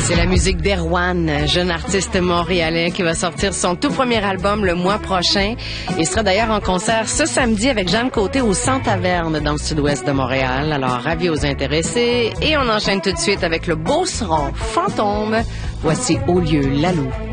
C'est la musique d'Erwan, jeune artiste montréalais qui va sortir son tout premier album le mois prochain. Il sera d'ailleurs en concert ce samedi avec Jeanne Côté au Centre Taverne dans le sud-ouest de Montréal. Alors, avis aux intéressés. Et on enchaîne tout de suite avec le beau son Fantôme. Voici Au lieu Lalou.